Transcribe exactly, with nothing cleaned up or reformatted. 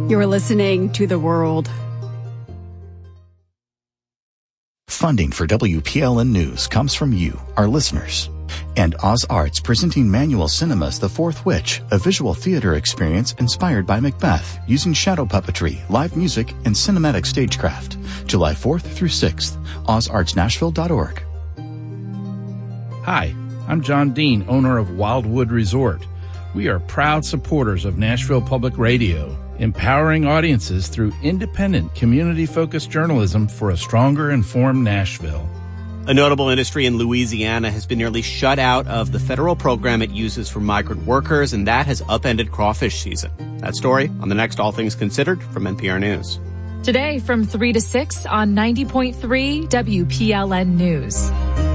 You're listening to The World. Funding for W P L N News comes from you, our listeners. And Oz Arts presenting Manual Cinema's The Fourth Witch, a visual theater experience inspired by Macbeth, using shadow puppetry, live music, and cinematic stagecraft. July fourth through sixth, oz arts nashville dot org. Hi, I'm John Dean, owner of Wildwood Resort. We are proud supporters of Nashville Public Radio, empowering audiences through independent, community-focused journalism for a stronger, informed Nashville. A notable industry in Louisiana has been nearly shut out of the federal program it uses for migrant workers, and that has upended crawfish season. That story on the next All Things Considered from N P R News. Today from three to six on ninety point three W P L N News.